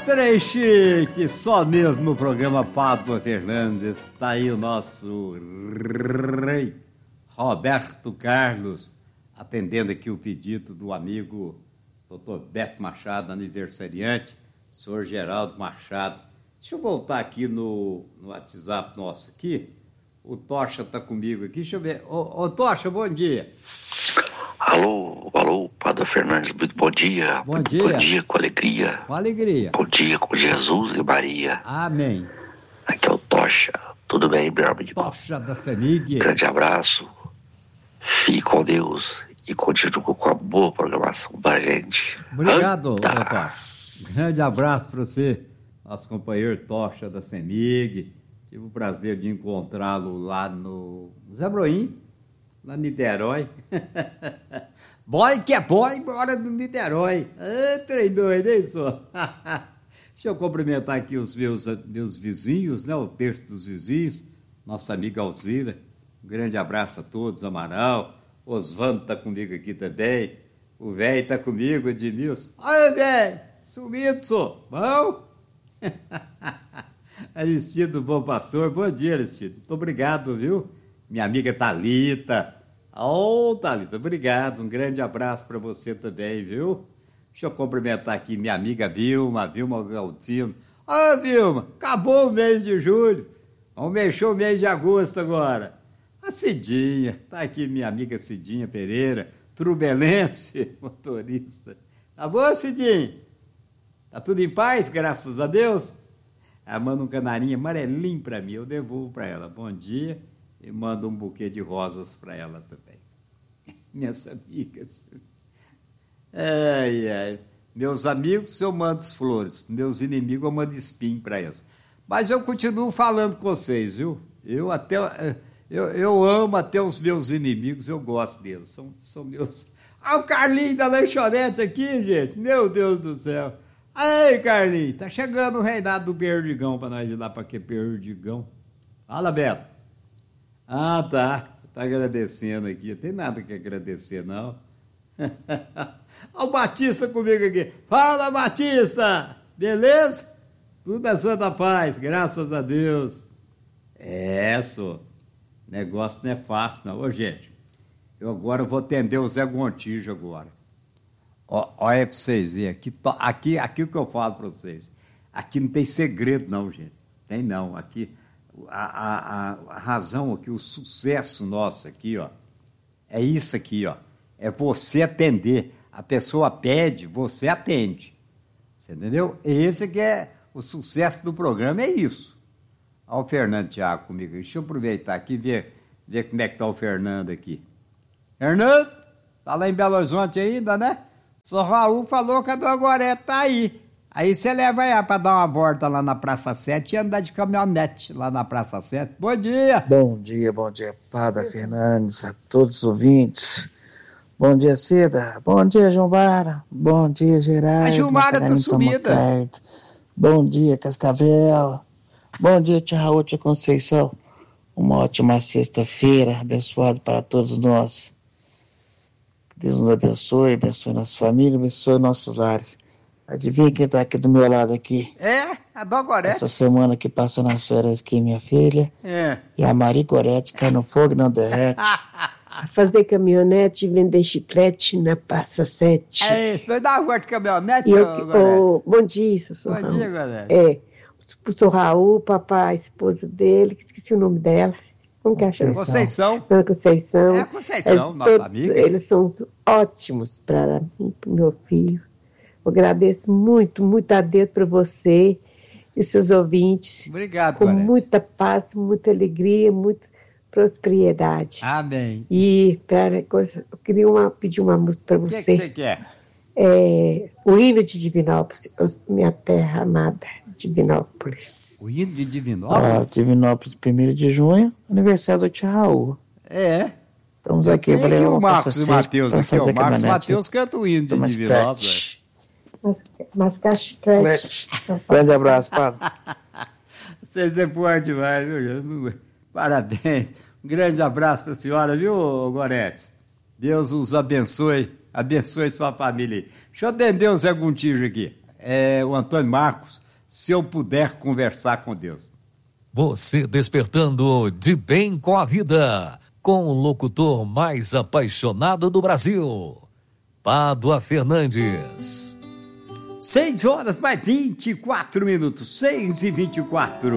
trem chique, só mesmo no programa Pádua Fernandes. Está aí o nosso rei Roberto Carlos, atendendo aqui o pedido do amigo Dr. Beto Machado, aniversariante, senhor Geraldo Machado. Deixa eu voltar aqui no WhatsApp nosso aqui. O Tocha está comigo aqui, deixa eu ver. Ô Tocha, bom dia. Alô, Padre Fernandes, muito bom dia. Bom dia. Bom dia com alegria. Com alegria. Bom dia com Jesus e Maria. Amém. Aqui é o Tocha. Tudo bem, meu amigo? Tocha da Semig. Grande abraço. Fique com Deus e continue com a boa programação da gente. Obrigado, Tocha. Grande abraço para você, nosso companheiro Tocha da Semig. Tive o prazer de encontrá-lo lá no Zé Broim, lá em Niterói. Boy que é boy, bora do Niterói. Trem doido, hein, só? Deixa eu cumprimentar aqui os meus vizinhos, né? O terço dos vizinhos, nossa amiga Alzira. Um grande abraço a todos, Amaral. Osvaldo está comigo aqui também. O velho está comigo, Edmilson. Olha, velho, sumido, só. Bom? Aristido, bom pastor. Bom dia, Aristido. Muito obrigado, viu? Minha amiga Thalita. Thalita, obrigado. Um grande abraço para você também, viu? Deixa eu cumprimentar aqui minha amiga Vilma Galdino. Vilma, acabou o mês de julho. Vamos mexer o mês de agosto agora. A Cidinha, tá aqui minha amiga Cidinha Pereira, trubelense, motorista. Tá bom, Cidinha? Tá tudo em paz, graças a Deus? Ela manda um canarinho amarelinho para mim, eu devolvo para ela. Bom dia. E mando um buquê de rosas para ela também. Minhas amigas. Ai. Meus amigos, eu mando as flores. Meus inimigos, eu mando espinho para eles. Mas eu continuo falando com vocês, viu? Eu amo até os meus inimigos, eu gosto deles. São meus... o Carlinho da lanchonete aqui, gente. Meu Deus do céu. Ei, Carlinho, tá chegando o reinado do Perdigão para nós ir lá para que Perdigão. Fala, Beto. Tá agradecendo aqui. Não tem nada que agradecer, não. Olha o Batista comigo aqui. Fala, Batista! Beleza? Tudo na santa paz, graças a Deus. Só. Negócio não é fácil, não. Ô, gente, eu agora vou atender o Zé Gontijo agora. Olha para vocês verem. Aqui o que eu falo para vocês. Aqui não tem segredo, não, gente. Tem não. Aqui... A razão aqui, o sucesso nosso aqui, ó, é isso aqui, ó, é você atender. A pessoa pede, você atende. Você entendeu? Esse que é o sucesso do programa, é isso. Olha o Fernando Thiago comigo. Deixa eu aproveitar aqui e ver como é que tá o Fernando aqui. Fernando, tá lá em Belo Horizonte ainda, né? Só Raul falou que a Dona Gorete tá aí. Aí você leva ela para dar uma volta lá na Praça 7 e andar de caminhonete lá na Praça 7. Bom dia! Bom dia, Padre Fernandes, a todos os ouvintes. Bom dia, Cida. Bom dia, João. Bom dia, Gerardo. A Gilmara tá sumida. Bom dia, Cascavel. Bom dia, tia Raul, tia Conceição. Uma ótima sexta-feira, abençoado para todos nós. Que Deus nos abençoe nossa família, abençoe nossos lares. Adivinha quem tá aqui do meu lado aqui? A Dona Gorete. Essa semana que passou nas férias aqui, minha filha. E a Maria Gorete cai no fogo e não derrete. Fazer caminhonete e vender chiclete na Praça 7. Você vai dar uma volta de caminhonete, bom dia, seu Raul. Bom dia, galera. O seu Raul, papai, a esposa dele, esqueci o nome dela. Como que acha? Conceição. Dona Conceição. É a Conceição, nossa amiga. Eles são ótimos para mim, para o meu filho. Eu agradeço muito a Deus para você e seus ouvintes. Obrigado, com muita paz, muita alegria, muita prosperidade. Amém. E, eu queria pedir uma música para você. O que você quer? O hino de Divinópolis, minha terra amada, Divinópolis. O hino de Divinópolis? Divinópolis, 1º de junho, aniversário do tio Raul. Estamos aqui. Eu falei, o Marcos e Matheus aqui, o Marcos e Matheus cantam o hino de Divinópolis. Mascar chiclete. Grande abraço, padre. Vocês é boa demais, viu? Parabéns. Um grande abraço para a senhora, viu, Gorete? Deus os abençoe. Abençoe sua família. Deixa eu atender o Zé Gontijo aqui. o Antônio Marcos, se eu puder conversar com Deus. Você despertando de bem com a vida, com o locutor mais apaixonado do Brasil, Pádua Fernandes. 6 horas mais 24 minutos, 6h24.